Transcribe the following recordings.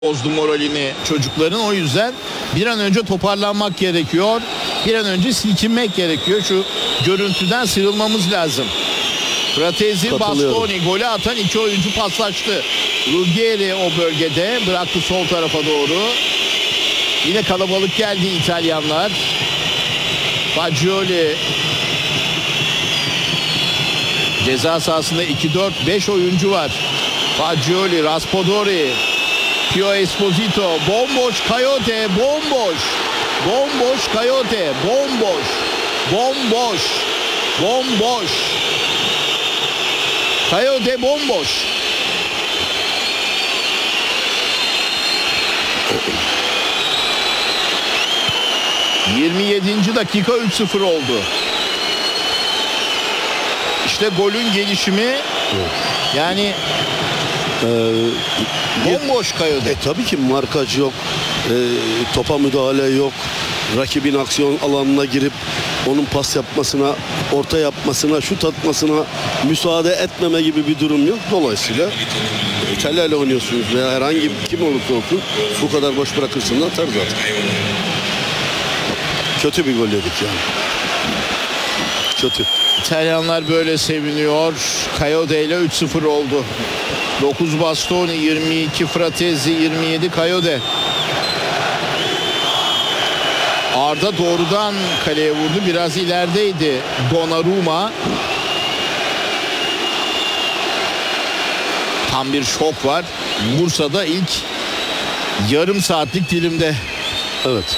bozdu moralini çocukların. O yüzden bir an önce toparlanmak gerekiyor. Bir an önce silkinmek gerekiyor. Şu görüntüden sıyrılmamız lazım. Fratesi, Bastoni, golü atan iki oyuncu paslaştı. Ruggeri o bölgede bıraktı sol tarafa doğru. Yine kalabalık geldi İtalyanlar. Fagioli ceza sahasında 2-4-5 oyuncu var. Fagioli, Raspadori, Pio Esposito, bomboş Coyote, bomboş. Bomboş Coyote, bomboş. Bomboş. Bomboş. Coyote bomboş. ...27. dakika 3-0 oldu. İşte golün gelişimi... Yani... bomboş Coyote. Tabii ki markaj yok. Topa müdahale yok. Rakibin aksiyon alanına girip... onun pas yapmasına, orta yapmasına, şut atmasına müsaade etmeme gibi bir durum yok. Dolayısıyla İtalya'yla oynuyorsunuz veya herhangi kim olursa olsun bu kadar boş bırakırsın da atar zaten. Kötü bir gol yedik yani. Kötü. İtalyanlar böyle seviniyor. Coyote ile 3-0 oldu. 9 Bastoni, 22 Fratesi, 27 Coyote. Arda doğrudan kaleye vurdu. Biraz ilerideydi Donnarumma. Tam bir şok var. Bursa'da ilk yarım saatlik dilimde. Evet.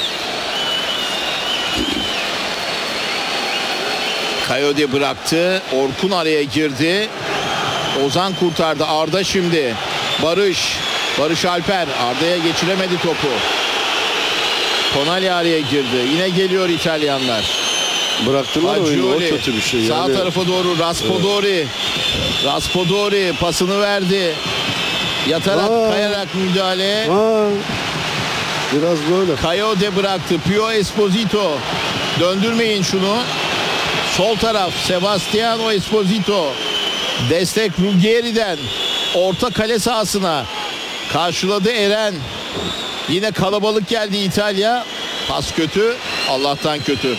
Coyote bıraktı. Orkun araya girdi. Ozan kurtardı. Arda şimdi. Barış Alper. Arda'ya geçiremedi topu. Tonali araya girdi. Yine geliyor İtalyanlar. Bıraktılar oyunu. O kötü bir şey. Sağ yani... tarafa doğru Raspadori. Evet. Raspadori pasını verdi. Yatarak kayarak müdahale. Biraz böyle. Coyote bıraktı. Pio Esposito. Döndürmeyin şunu. Sol taraf Sebastiano Esposito. Destek Ruggeri'den. Orta kale sahasına. Karşıladı Eren. Yine kalabalık geldi İtalya. Pas kötü. Allah'tan kötü.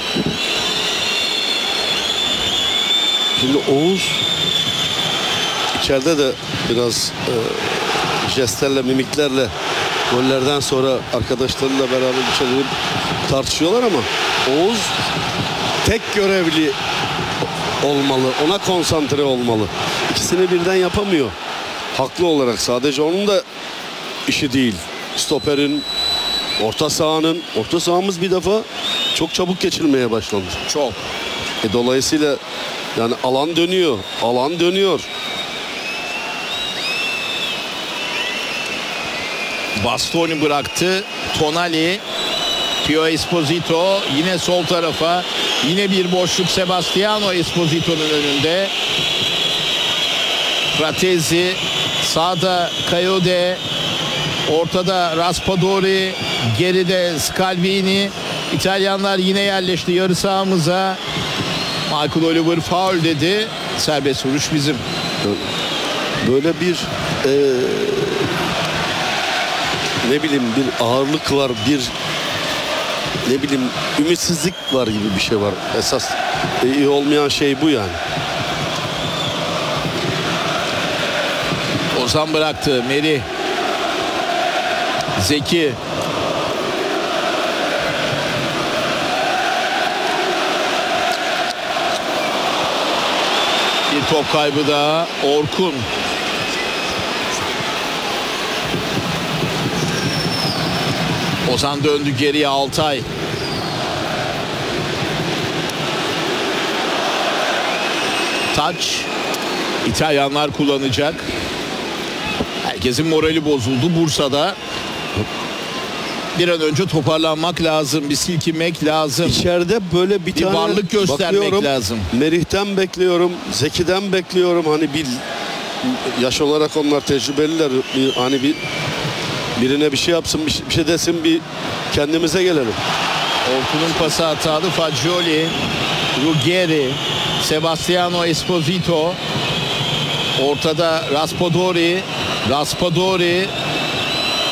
Şimdi Oğuz içeride de biraz jestlerle, mimiklerle gollerden sonra arkadaşlarıyla beraber bir şeyleri tartışıyorlar ama Oğuz tek görevli olmalı. Ona konsantre olmalı. İkisini birden yapamıyor. Haklı olarak sadece onun da işi değil. Stoperin, orta sahamız bir defa çok çabuk geçilmeye başladı. Çok. Dolayısıyla yani alan dönüyor. Bastoni bıraktı. Tonali, Pio Esposito yine sol tarafa. Yine bir boşluk Sebastiano Esposito'nun önünde. Fratesi, sağda Coyote, ortada Raspadori, geride Scalvini. İtalyanlar yine yerleşti yarı sahamıza. Michael Oliver faul dedi. Serbest vuruş bizim. Böyle bir bir ağırlık var, bir ümitsizlik var gibi bir şey var. Esas iyi olmayan şey bu yani. Ozan bıraktı. Merih. Zeki. Bir top kaybı daha. Orkun. Ozan döndü geriye. Altay. Taç. İtalyanlar kullanacak. Herkesin morali bozuldu Bursa'da. Bir an önce toparlanmak lazım. Bir silkinmek lazım. İçeride böyle bir tane varlık göstermek lazım. Merih'ten bekliyorum. Zeki'den bekliyorum. Hani bir yaş olarak onlar tecrübeliler. Hani birine bir şey yapsın, bir şey desin, bir kendimize gelelim. Orkun'un pası hatalı. Fagioli, Ruggeri, Sebastiano Esposito. Ortada Raspadori.